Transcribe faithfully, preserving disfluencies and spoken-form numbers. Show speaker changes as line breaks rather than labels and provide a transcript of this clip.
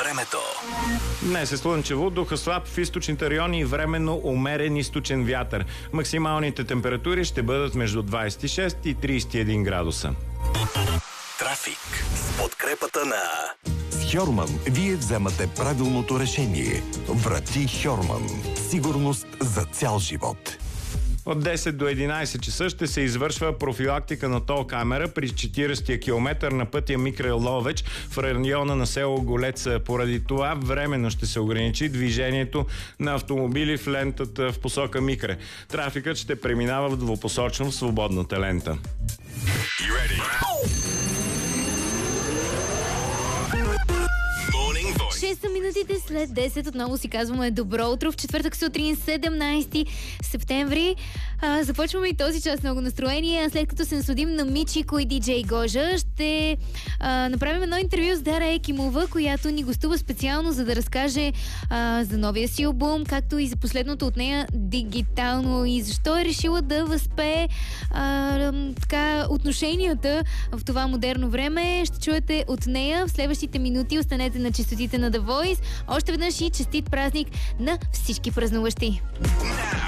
времето.
Днес е слънчево, духа слаб в източните райони и временно умерен източен вятър. Максималните температури ще бъдат между двадесет и шест и тридесет и един градуса.
Трафик с подкрепата на...
С Хьорман вие вземате правилното решение. Врати Хьорман. Сигурност за цял живот.
От десет до единадесет часа ще се извършва профилактика на тол камера при четиридесетия километър на пътя Микре Ловеч в района на село Голец. Поради това временно ще се ограничи движението на автомобили в лентата в посока Микре. Трафикът ще преминава в двупосочно в свободната лента.
шест са минутите след десет. Отново си казваме добро утро в четвъртък сутрин, седемнадесети септември. А, започваме и този час много настроение. След като се насладим на Мичико и диджей Гожа, ще а, направим едно интервю с Дара Екимова, която ни гостува специално, за да разкаже а, за новия си албум, както и за последното от нея дигитално и защо е решила да възпее а, така, отношенията в това модерно време. Ще чуете от нея в следващите минути. Останете на честотите на The Voice. Още веднъж и честит празник на всички празнуващи.